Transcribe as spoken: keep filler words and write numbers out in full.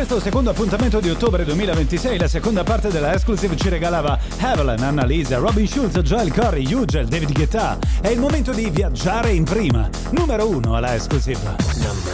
questo secondo appuntamento di ottobre duemilaventisei, la seconda parte della Exclusive ci regalava Evelyn, Annalisa, Robin Schulz, Joel Corry, Ugel, David Guetta. È il momento di viaggiare in prima. Numero uno alla Exclusive. Number